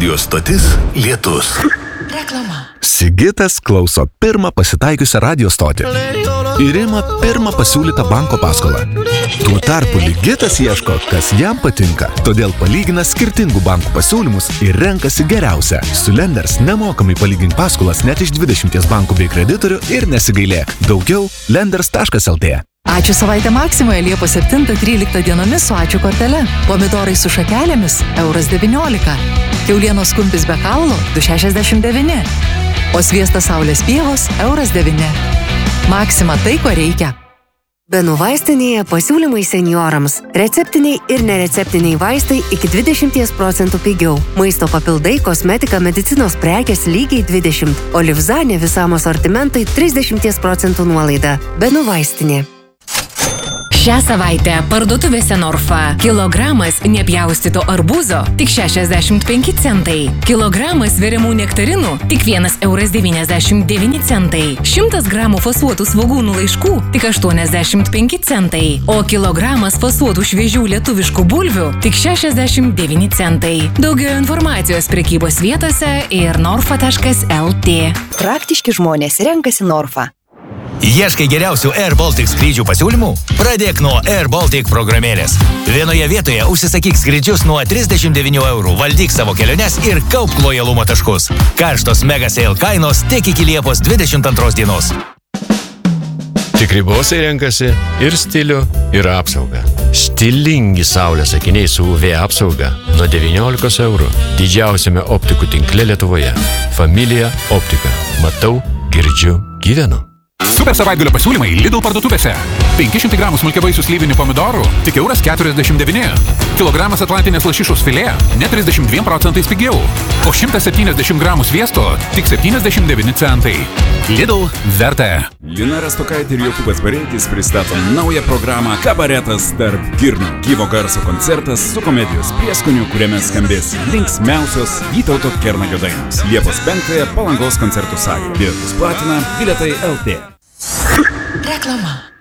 Radio stotis Lietus. Reklama. Sigitas klauso pirmą pasitaikiusią radio stotį ir ima pirmą pasiūlytą banko paskolą. Tuo tarpu Ligitas ieško, kas jam patinka, todėl palygina skirtingų bankų pasiūlymus ir renkasi geriausią. Su Lenders nemokamai palygink paskolas net iš 20 bankų bei kreditorių ir nesigailėk. Daugiau lenders.lt. Ačiū savaitę Maksimoje Liepos 7-13 dienomis su ačiū kortele. Pomidorai su šakelėmis €19. Kiaulienos kumpis be kaulo €2,69. O sviestas saulės pievos €9. Maksima tai, ko reikia. Benų vaistinėje pasiūlymai seniorams. Receptiniai ir nereceptiniai vaistai iki 20% pigiau. Maisto papildai, kosmetika, medicinos prekės lygiai 20. O Livzanė visam asortimentai 30% nuolaida. Benų vaistinė. Šią savaitę parduotuvėse Norfa. Kilogramas nepjaustyto arbūzo tik 65 centai. Kilogramas veriamų nektarinų tik €1,99. 100 gramų fasuotų svogūnų laiškų tik 85 centai. O kilogramas fasuotų šviežių lietuviškų bulvių tik 69 centai. Daugiau informacijos prekybos vietose ir norfa.lt. Praktiški žmonės renkasi Norfa. Ieškai geriausių Air Baltic skrydžių pasiūlymų? Pradėk nuo Air Baltic programėlės. Vienoje vietoje užsisakyk skrydžius nuo 39 €, valdyk savo keliones ir kaupk lojalumo taškus. Karštos mega sale kainos tik iki Liepos 22 dienos. Tikri bosai renkasi ir stilių, ir apsaugą. Stilingi saulės akiniai su UV apsauga nuo 19 €. Didžiausiame optikų tinkle Lietuvoje. Familija Optika. Matau, girdžiu, gyvenu. Super savaitgalio pasiūlymai Lidl parduotuvėse. 500 gramų smulkiavaisių slyvinių pomidorų tik €49. Kilogramas atlantinės lašišos filė net 32% pigiau. O 170 gramų sviesto tik 79 centai. Lidl verta. Lina Rastokaitė ir Jokūbas Bareikis pristato naują programą Kabaretas tarp girnų. Gyvo garso koncertas su komedijos prieskoniu, kuriame skambės linksmiausios Vytauto Kernagio dainos. Liepos 5 Palangos koncertų salėje. Bilietus platina Bilietai LT. Reklama.